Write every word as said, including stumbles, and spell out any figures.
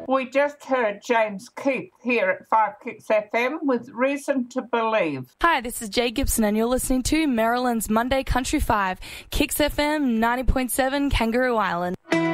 We just heard James Keith here at five Kicks F M with Reason to Believe. Hi, this is Jay Gibson and you're listening to Maryland's Monday Country five, Kicks F M ninety point seven, Kangaroo Island.